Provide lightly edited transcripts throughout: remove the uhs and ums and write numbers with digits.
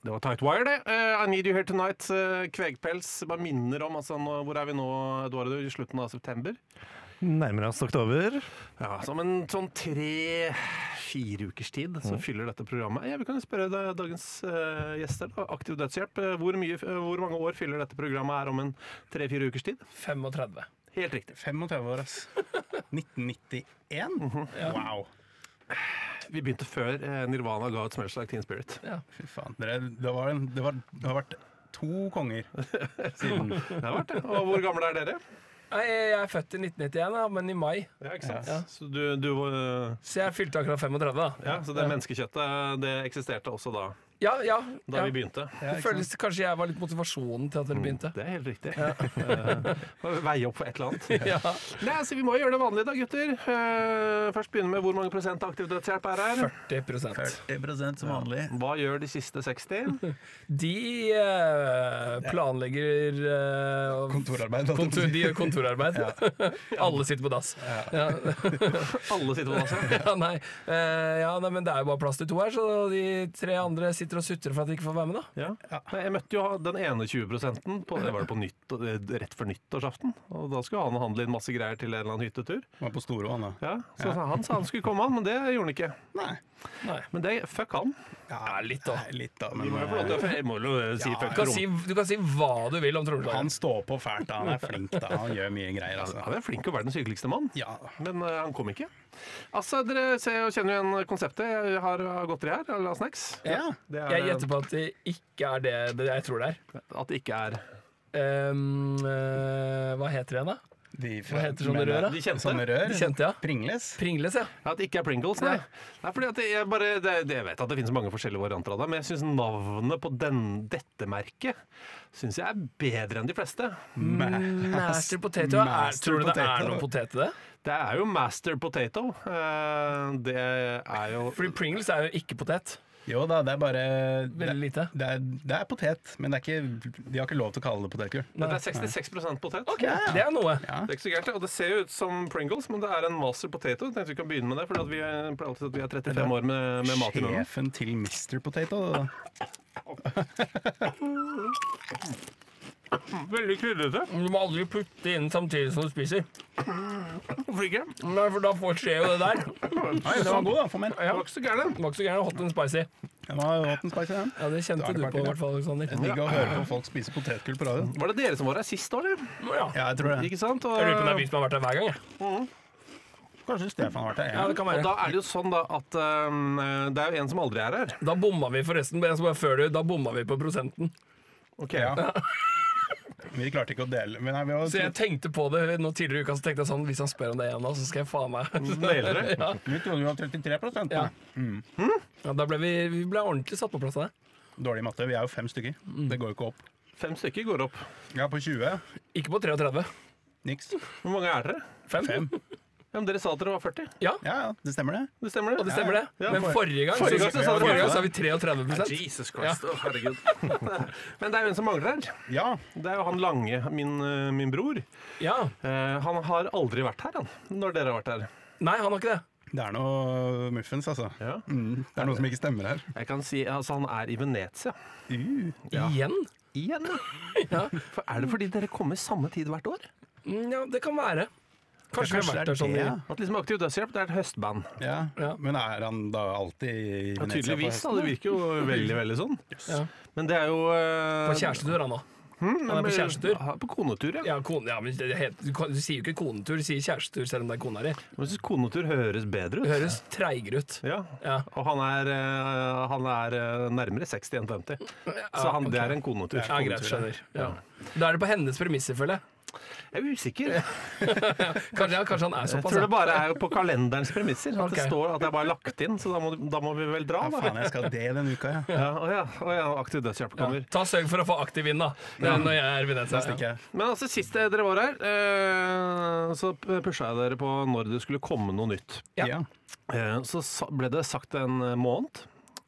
Det var Tightwire, det. I Need You Here Tonight. Kvegpels. Bare minner om hvor er vi nå, Eduardo, i slutten av september? Nærmere oss oktober. Ja, som en sånn 3-4 ukers tid så fyller dette programmet. Vi kan jo spørre dagens gjester, da. Aktiv dødshjelp. Hvor mange år fyller dette programmet her om en 3-4 ukers tid? 35. Helt riktig. 35 år, ass. 1991? Wow. Vi begynte før Nirvana ga ut Smells Like Teen Spirit. Ja. Fy faen. Det har vært 2 konger siden. Det har vært det. Og hvor gamle er dere? Nei, jeg er født i 1991, da, men i mai. Ja, ikke sant? Ja. Så du Så jeg fylte akkurat 35, da. ja, så det menneskekjøttet, det eksisterte også da Ja. vi begynte. Det føles kanskje jeg var litt motivasjonen til at dere begynte. Det er helt riktig. Veie opp for et eller annet. Ja. Nei, så vi må gjøre det vanlige da, gutter. Først begynne med hvor mange prosent aktiv dødshjelp er her. 40%. 40% som vanlig. Hva gjør de siste 60? De planlegger Kontorarbeid. De gjør kontorarbeid. Alle sitter på dass. Ja. Alle sitter på dasset. Nei, men det er jo bare plass til 2 her, så de 3 andre sitter og sutrer for at de ikke får være med, da. Ja. Nei, jeg møtte jo den ene 20%, det var rett før nyttårsaften. Og da skulle han handle inn masse greier til en eller annen hyttetur. Var på Storo, han da. Ja, så han sa han skulle komme, men det gjorde han ikke. Nei. Men det, fuck han. Ja, litt da. Litt da, men Jeg må jo si fuck Du kan si hva du vil om Tromsø. han står på fælt, han er flink da. Han gjør mye greier, altså. Han er flink og verdens hyggeligste mann. Ja. Men han kom ikke. Altså, dere ser og kjenner jo igjen konseptet. Jeg har godteri her, eller snacks. Ja. Jeg gjetter på at det ikke er det jeg tror det er. At det ikke er Hva heter det igjen, da? Hva heter sånne rør, da? de kjente. Sånne rør? De kjente, ja. Pringles? Pringles, ja. At det ikke er Pringles, nei. Nei, fordi at jeg vet at det finnes mange forskjellige varianter av det, men jeg synes navnet på dette merket synes jeg er bedre enn de fleste. Master Potato. Tror du det er noe potet i det? Det er jo Master Potato. Det er jo Fordi Pringles er jo ikke potet. Jo da, det er bare Veldig lite. Det er potet, men de har ikke lov til å kalle det potetgull. Det er 66% potet. Ok, det er noe. Ja. Det er ikke så gærent, og det ser jo ut som Pringles, men det er en Master Potato. Jeg tenkte vi kan begynne med det, for vi pleier alltid at vi er 35 år med mat i munnen. Sjefen til Mr. Potato. Veldig krydrete. Du må aldri putte inn samtidig som du spiser. Hvorfor ikke? Nei, for da skjer jo det der. Nei, det var god da, for meg. Det var ikke så gærent. Det var ikke så gærent, hot and spicy. Det var hot and spicy, den. Ja, det kjente du på i hvert fall, Alexander. Jeg digger å høre på folk spise potetgull på radio. Var det dere som var her sist år, eller? Ja. Ja, jeg tror det. Ikke sant? Jeg lurer på om det er vi som har vært her hver gang, jeg. Kanskje Stefan har vært Ja, her. det kan Og være. da er det jo sånn da at det er jo en som aldri er her. Da bomma vi forresten, da bomma vi på prosenten. Ok, Ja. Vi klarte ikke å dele. Men nei, vi var, Så jeg tenkte på det nå tidligere i uka, så tenkte jeg sånn, hvis han spør om det igjen nå, så skal jeg faen meg. Nailer det. Ja. vi trodde vi var 33%. Ja. da. Ja, da ble vi ble ordentlig satt på plass av det. Dårlig matte. Vi er jo 5 stykker. Det går jo ikke opp. 5 stykker går opp. Ja, på 20. Ikke på 33. Niks. Hvor mange er dere? 5. 5. Ja, men dere sa at dere var 40. Ja, Ja, det stemmer det. Det stemmer det? og det stemmer det. Ja, Men forrige gang forrige gang så sa dere sa vi 33%. Jesus Christ, å, herregud. Men det er jo en som mangler her. Ja. Det er jo han Lange, min bror. Ja. Han har aldri vært her, når dere har vært her. Nei, han har ikke det. Det er noe muffins, altså. Ja. Det er noe som ikke stemmer her. Jeg kan si, altså han er i Venezia. Ja. Igjen? Igjen, Ja. For er det fordi dere kommer samme tid hvert år? Ja, det kan være. Kanskje vi har vært der sånn i At liksom Aktiv dødshjelp, det er et høstband. Ja. Ja. Men er han da alltid i Ja, Venezia på tydeligvis, da. høsten? Det virker jo veldig, veldig sånn. Ja. Men det er jo På kjærestetur, han da. Han er på kjærestetur. Ja, på konetur, ja. Ja, men du sier jo ikke konetur, du sier kjærestetur selv om det er kona di. Men jeg synes konetur høres bedre ut. Det høres treigere ut. Ja. Ja. Og han er nærmere 60 enn 50. Så det er en konetur. Ja, greit, skjønner. Ja. Da er det på hennes premisser, føler jeg. Jeg er usikker. Kanskje han er Jeg såpass. tror det bare er på kalenderens premisser. At det Ok. står at det er bare lagt inn, så da må vi vel dra, Ja, da. faen, jeg skal det denne uka, ja. Ja, Aktiv dødshjelp Ja. kommer. Ta sørg for å få aktiv inn, da. Det er når jeg er i Venezia. Så stikker jeg. Men altså, sist dere var her, så pusha jeg dere på når det skulle komme noe nytt. Ja. Ja. Så ble det sagt en måned.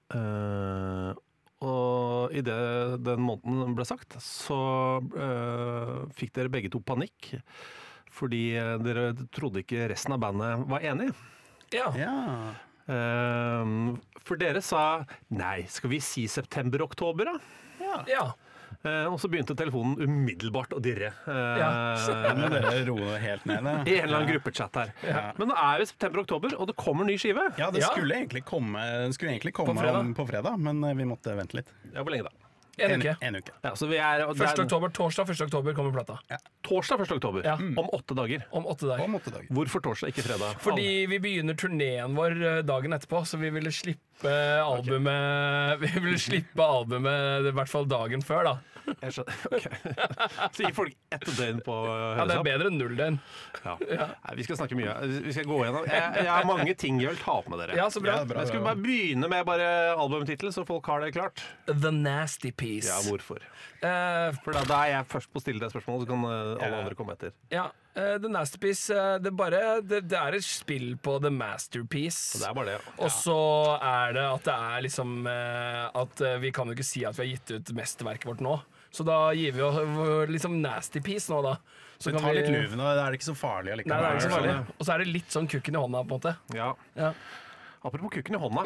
Og idet den måneden ble sagt, så fikk dere begge to panikk. Fordi dere trodde ikke resten av bandet var enig. Ja. Ja. For dere sa nei, skal vi si september-oktober, da? Ja. Og så begynte telefonen umiddelbart å dirre. Men dere roer helt ned det. I en eller annen gruppechat her. Men nå er vi september-oktober, og det kommer ny skive. Ja, det skulle egentlig komme, på fredag, men vi måtte vente litt. Ja, hvor lenge da? En uke. En uke. Ja, så vi er, 1. oktober, torsdag 1. oktober kommer plata. Torsdag 1. oktober. Ja. Om 8 dager. Om 8 dager. Om 8 dager. Hvorfor torsdag, ikke fredag? Fordi vi begynner turneen vår dagen etterpå, så vi ville slippe albumet Vi ville slippe albumet i hvert fall dagen før, da. Jeg skjønner. Ok. Så gir folk ett døgn på å Ja, høre det seg er opp? bedre enn 0 døgn. Ja. Nei, vi skal snakke mye. Vi skal gå gjennom. Jeg har mange ting jeg vil ta opp med dere. Ja, så bra. Ja, bra. Men skal vi bare begynne med bare albumtittel, så folk har det klart? The Nasty Piece. Ja, hvorfor? Eh, For da er jeg først på å stille det spørsmålet, så kan alle andre komme etter. ja, The Nasty Piece, det er et spill på The Masterpiece. Og det er bare det. Ja. Og så er det at det er liksom at vi kan jo ikke si at vi har gitt ut mesterverket vårt nå. Så da gir vi jo liksom Nasty Piece nå, da. Så Det kan tar vi- litt luven, og det er ikke så farlig Nei, allikevel. det er ikke så farlig. sånn, Og så er det litt sånn kukken i hånda, på en måte. Ja. Ja. Apropos kukken i hånda.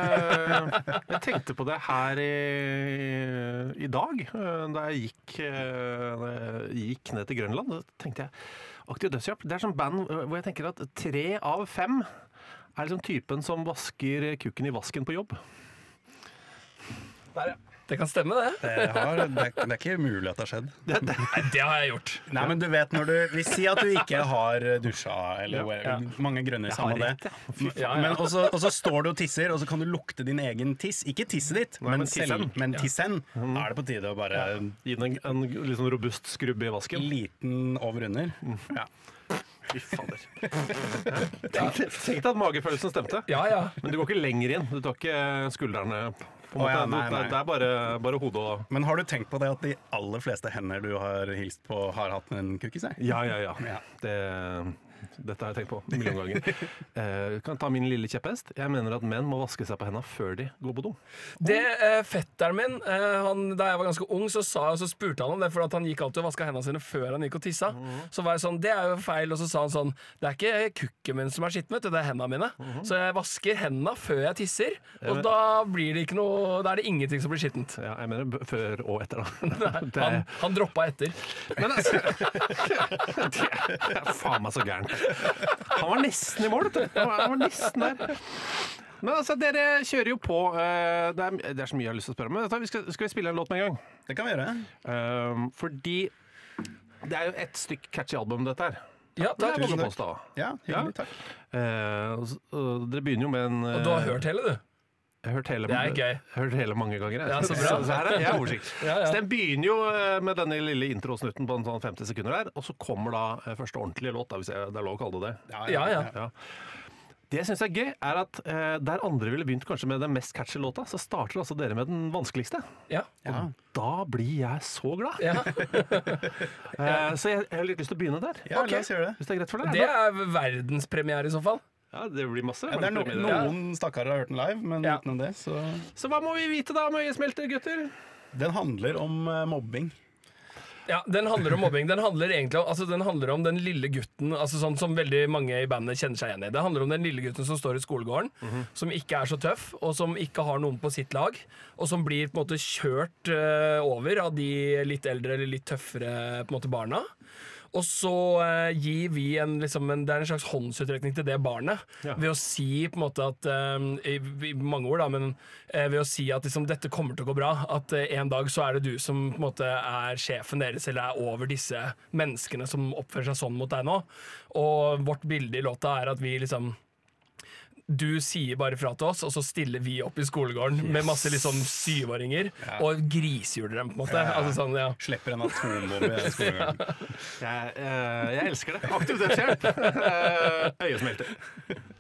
Jeg tenkte på det her i dag, da jeg gikk ned til Grønland. Da tenkte jeg Aktiv dødshjelp. Det er sånn band hvor jeg tenker at 3 av 5 er liksom typen som vasker kukken i vasken på jobb. Der, ja. Det kan stemme, det. Det er ikke mulig at det har skjedd. Nei, det har jeg gjort. Nei, men du vet når vi sier at du ikke har dusja, eller mange grunner, samme det. Ja, ja. Men, og så står du og tisser, og så kan du lukte din egen tiss. Ikke tisset ditt, Nei, men tissen. men tissen. Da er det på tide å bare Gi den en litt sånn robust skrubb i vasken. liten over-under. Ja. Fy fader. Tenk deg at magefølelsen stemte. Ja, ja. Men du går ikke lenger inn. Du tar ikke skuldrene. På en måte. Å, ja, nei. Det er bare hodet og Men har du tenkt på det at de aller fleste hender du har hilst på, har hatt en kukk i seg? Ja. Ja. Dette har jeg tenkt på en million ganger. Kan ta min lille kjepphest. Jeg mener at menn må vaske seg på hendene før de går på do. Det fetteren min, da jeg var ganske ung, så spurte han om det, for at han gikk alltid og vaska hendene sine før han gikk og tissa. Så var jeg sånn, det er jo feil. Og så sa han sånn, det er ikke kukken min som er skitten, vet du, det er hendene mine. Så jeg vasker hendene før jeg tisser, og da blir det ikke noe, da er det ingenting som blir skittent. Ja, jeg mener før og etter, da. Han droppa etter. Men altså Det er faen meg så gæren. Han var nesten i mål, vet du. Han var nesten der. Men altså, dere kjører jo på. Det er så mye jeg har lyst til å spørre om. Men skal vi spille en låt med en gang? Det kan vi gjøre. Fordi det er jo et stykk catchy album, dette her. Ja, Det takk. er Tusen på takk. da. Ja, hyggelig, takk. Dere begynner jo med en Og du har hørt hele, du? Jeg har hørt hele, Det er gøy. jeg har hørt hele mange ganger. Jeg. Ja, så bra. Så her er jeg oversikt. Ja, ja. Så den begynner jo med denne lille introsnutten på en sånn 50 sekunder der, og så kommer da første ordentlige låt, da, hvis det er lov å kalle det det. Ja. Ja. Det jeg syns er gøy, er at der andre ville begynt kanskje med den mest catchy låta, så starter altså dere med den vanskeligste. Ja. Ja. Da blir jeg så glad. Ja. Så jeg har litt lyst til å begynne der. Ja, Ok. la oss gjøre det. Hvis det er greit for deg? Det er verdenspremiere i så fall. Ja, det blir masse. Ja, det er noen stakkarer har hørt den live, men Ja. utenom det, så Så hva må vi vite da om øyesmelter, gutter? Den handler om mobbing. Ja, den handler om mobbing. Den handler egentlig den handler om den lille gutten, altså sånn som veldig mange i bandet kjenner seg igjen i. Det handler om den lille gutten som står i skolegården, som ikke er så tøff, og som ikke har noen på sitt lag, og som blir på en måte kjørt over av de litt eldre eller litt tøffere på en måte barna. Og så gir vi det er en slags håndsutrekning til det barnet, Ja. ved å si på en måte at i mange ord da, men ved å si at liksom, dette kommer til å gå bra, at en dag så er det du som på en måte er sjefen deres, eller er over disse menneskene som oppfører seg sånn mot deg nå. Og vårt bilde i låta er at vi liksom du sier bare fra til oss, og så stiller vi opp i skolegården med masse liksom 7-åringer og grisehjuler dem, på en måte. Altså sånn, ja. Slipper en atombombe i skolegården. Jeg elsker det. Aktiv dødshjelp. Øyesmelter.